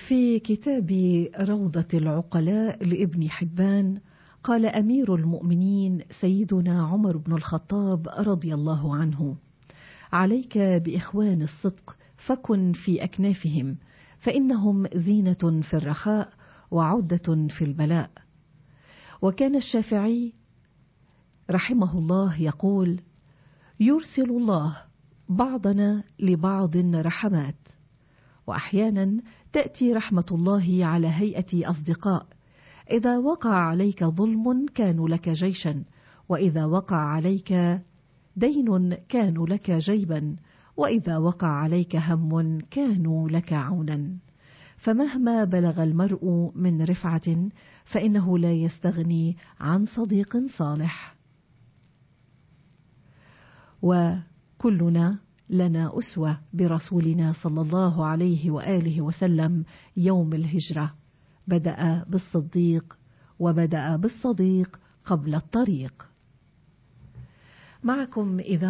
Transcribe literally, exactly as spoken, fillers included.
في كتاب روضة العقلاء لابن حبان قال أمير المؤمنين سيدنا عمر بن الخطاب رضي الله عنه: عليك بإخوان الصدق فكن في أكنافهم، فإنهم زينة في الرخاء وعدة في البلاء. وكان الشافعي رحمه الله يقول: يرسل الله بعضنا لبعض رحمات. وأحيانا تأتي رحمة الله على هيئة أصدقاء، إذا وقع عليك ظلم كانوا لك جيشا، وإذا وقع عليك دين كانوا لك جيبا، وإذا وقع عليك هم كانوا لك عونا. فمهما بلغ المرء من رفعة فإنه لا يستغني عن صديق صالح. وكلنا لنا أسوة برسولنا صلى الله عليه وآله وسلم يوم الهجرة، بدأ بالصديق وبدأ بالصديق قبل الطريق. معكم إذا